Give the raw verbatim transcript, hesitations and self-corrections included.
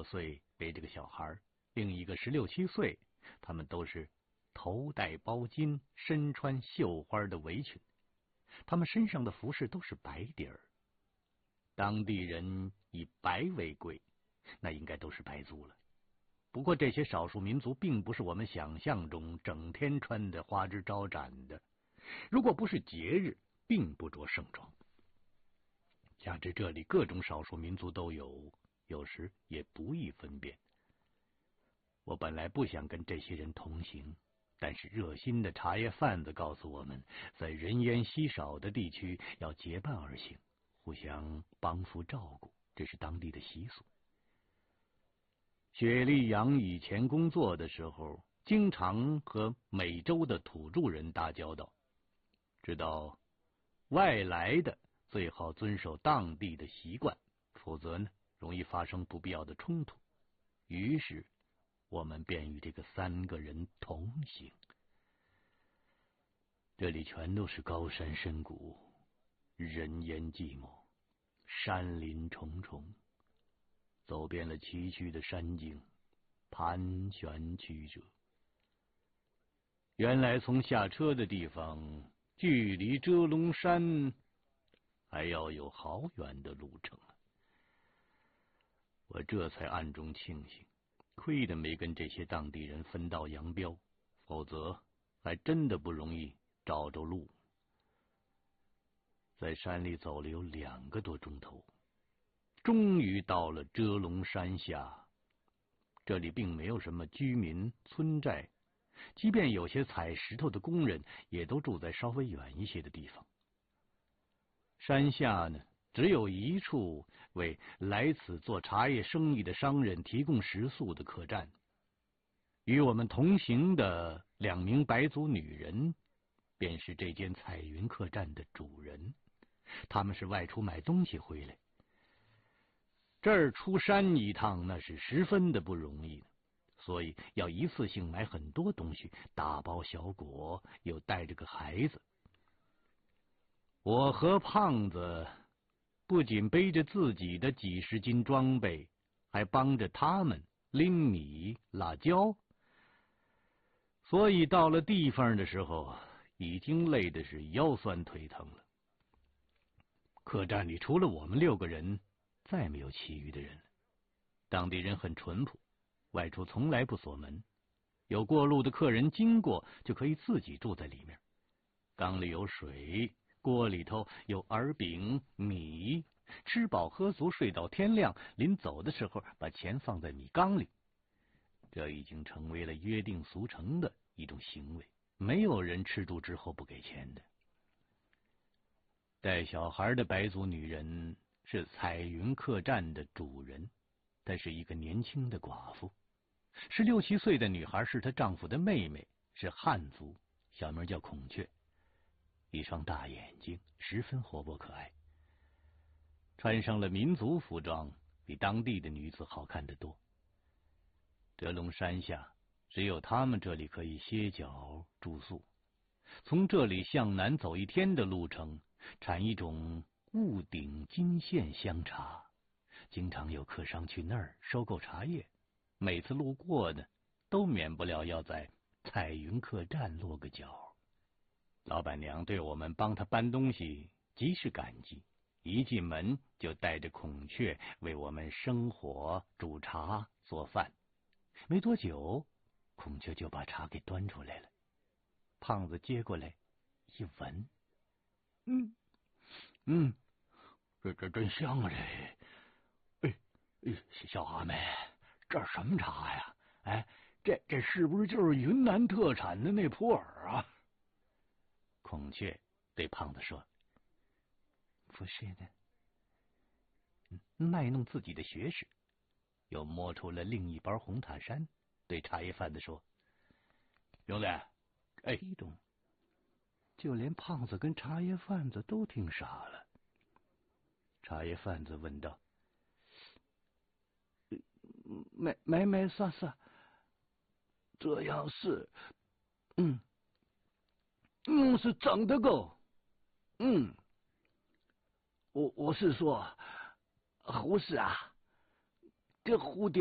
多岁背着个小孩，另一个十六七岁，他们都是头戴包巾，身穿绣花的围裙，他们身上的服饰都是白底儿。当地人以白为贵，那应该都是白族了。不过这些少数民族并不是我们想象中整天穿的花枝招展的，如果不是节日，并不着盛装。加之这里各种少数民族都有，有时也不易分辨。我本来不想跟这些人同行，但是热心的茶叶贩子告诉我们，在人烟稀少的地区要结伴而行，互相帮扶照顾，这是当地的习俗。雪莉杨以前工作的时候，经常和美洲的土著人打交道，知道外来的最好遵守当地的习惯，否则呢，容易发生不必要的冲突。于是我们便与这个三个人同行。这里全都是高山深谷，人烟寂寞，山林重重，走遍了崎岖的山径，盘旋曲折。原来从下车的地方距离遮龙山还要有好远的路程啊！我这才暗中庆幸，亏得没跟这些当地人分道扬镳，否则还真的不容易找着路。在山里走了有两个多钟头，终于到了遮龙山下。这里并没有什么居民村寨，即便有些采石头的工人，也都住在稍微远一些的地方。山下呢，只有一处为来此做茶叶生意的商人提供食宿的客栈。与我们同行的两名白族女人，便是这间彩云客栈的主人。他们是外出买东西回来，这儿出山一趟那是十分的不容易的，所以要一次性买很多东西，大包小裹，又带着个孩子。我和胖子不仅背着自己的几十斤装备，还帮着他们拎米拉胶，所以到了地方的时候，已经累得是腰酸腿疼了。客栈里除了我们六个人，再没有其余的人了。当地人很淳朴，外出从来不锁门，有过路的客人经过，就可以自己住在里面。缸里有水，锅里头有饵饼米，吃饱喝足，睡到天亮，临走的时候把钱放在米缸里。这已经成为了约定俗成的一种行为，没有人吃住之后不给钱的。带小孩的白族女人是彩云客栈的主人，她是一个年轻的寡妇。十六七岁的女孩是她丈夫的妹妹，是汉族，小名叫孔雀，一双大眼睛，十分活泼可爱。穿上了民族服装，比当地的女子好看得多。遮龙山下只有他们这里可以歇脚住宿。从这里向南走一天的路程，产一种雾顶金线香茶，经常有客商去那儿收购茶叶。每次路过呢，都免不了要在彩云客栈落个脚。老板娘对我们帮她搬东西极是感激，一进门就带着孔雀为我们生火、煮茶、做饭。没多久，孔雀就把茶给端出来了。胖子接过来一闻，嗯嗯，这这真香啊！这，哎哎，小阿妹，这什么茶呀？哎，这这是不是就是云南特产的那普洱啊？孔雀对胖子说：“不是的。”卖弄自己的学识，又摸出了另一包红塔山，对茶叶贩子说：“兄弟，哎，激动！”就连胖子跟茶叶贩子都听傻了。茶叶贩子问道：“没没没啥啥，这样是，嗯嗯，是真的够，嗯，我我是说，胡适啊，这蝴蝶。”